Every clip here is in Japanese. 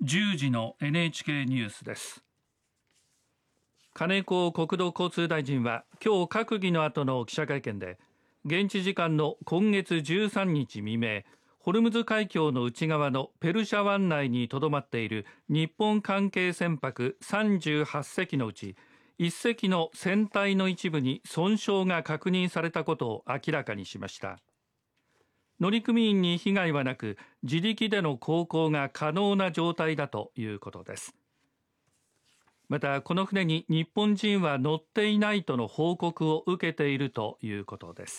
10時の NHK ニュースです。金子国土交通大臣は今日閣議の後の記者会見で、現地時間の今月13日未明、ホルムズ海峡の内側のペルシャ湾内にとどまっている日本関係船舶38隻のうち1隻の船体の一部に損傷が確認されたことを明らかにしました。乗組員に被害はなく、自力での航行が可能な状態だということです。また、この船に日本人は乗っていないとの報告を受けているということです。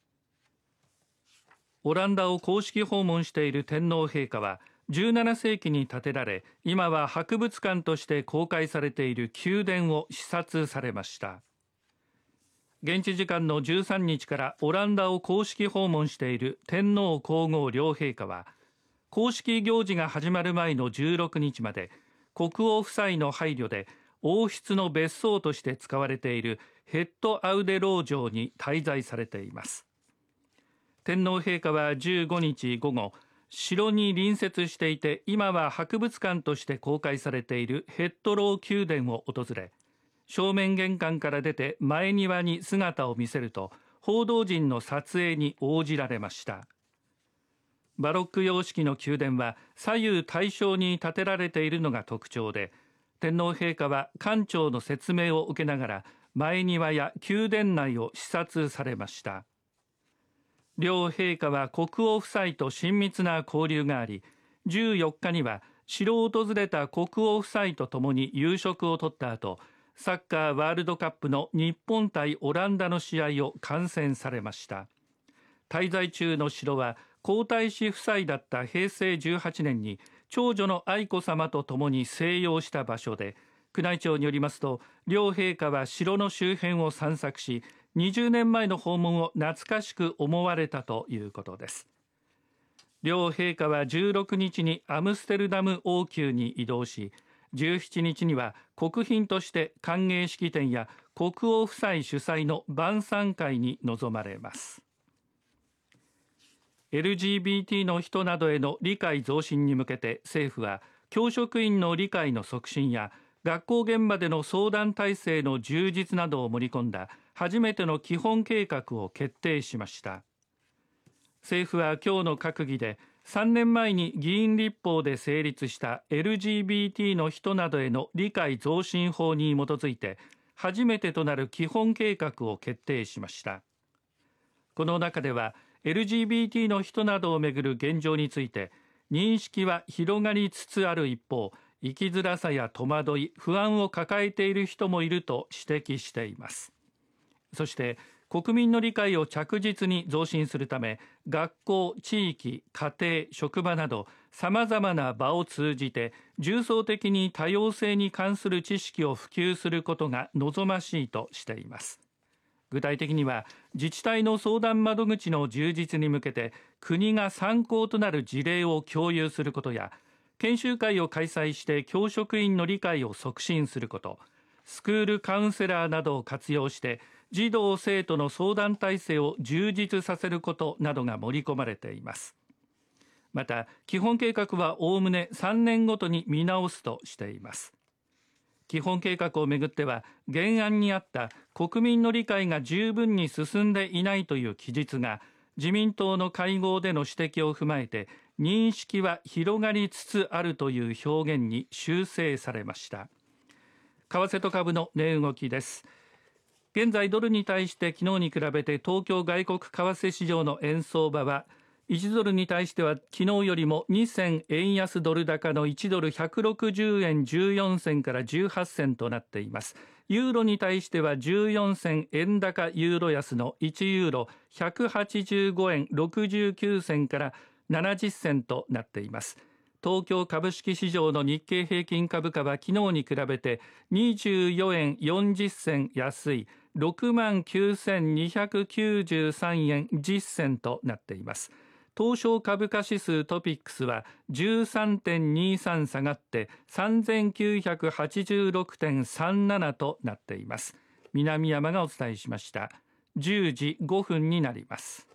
オランダを公式訪問している天皇陛下は、17世紀に建てられ、今は博物館として公開されている宮殿を視察されました。現地時間の13日からオランダを公式訪問している天皇皇后両陛下は、公式行事が始まる前の16日まで国王夫妻の配慮で王室の別荘として使われているヘッドアウデロー城に滞在されています。天皇陛下は15日午後、城に隣接していて今は博物館として公開されているヘッドロー宮殿を訪れ、正面玄関から出て前庭に姿を見せると、報道陣の撮影に応じられました。バロック様式の宮殿は左右対称に建てられているのが特徴で、天皇陛下は館長の説明を受けながら前庭や宮殿内を視察されました。両陛下は国王夫妻と親密な交流があり、14日には城を訪れた国王夫妻とともに夕食をとった後、サッカーワールドカップの日本対オランダの試合を観戦されました。滞在中の城は皇太子夫妻だった平成18年に長女の愛子さまとともに静養した場所で、宮内庁によりますと、両陛下は城の周辺を散策し、20年前の訪問を懐かしく思われたということです。両陛下は16日にアムステルダム王宮に移動し、17日には国賓として歓迎式典や国王夫妻主催の晩餐会に臨まれます。LGBT の人などへの理解増進に向けて、政府は教職員の理解の促進や学校現場での相談体制の充実などを盛り込んだ初めての基本計画を決定しました。政府は今日の閣議で、3年前に議員立法で成立した LGBT の人などへの理解増進法に基づいて初めてとなる基本計画を決定しました。この中では LGBT の人などをめぐる現状について、認識は広がりつつある一方、生きづらさや戸惑い、不安を抱えている人もいると指摘しています。そして国民の理解を着実に増進するため、学校、地域、家庭、職場などさまざまな場を通じて重層的に多様性に関する知識を普及することが望ましいとしています。具体的には、自治体の相談窓口の充実に向けて国が参考となる事例を共有することや、研修会を開催して教職員の理解を促進すること、スクールカウンセラーなどを活用して児童生徒の相談体制を充実させることなどが盛り込まれています。また、基本計画はおおむね3年ごとに見直すとしています。基本計画をめぐっては、原案にあった国民の理解が十分に進んでいないという記述が自民党の会合での指摘を踏まえて、認識は広がりつつあるという表現に修正されました。為替と株の値動きです。現在ドルに対して昨日に比べて東京外国為替市場の円相場は1ドルに対しては昨日よりも2銭円安ドル高の1ドル160円14銭から18銭となっています。ユーロに対しては14銭円高ユーロ安の1ユーロ185円69銭から70銭となっています。東京株式市場の日経平均株価は昨日に比べて24円40銭安い69,293円10銭となっています。東証株価指数トピックスは 13.23 下がって3986.37 となっています。南山がお伝えしました。10時5分になります。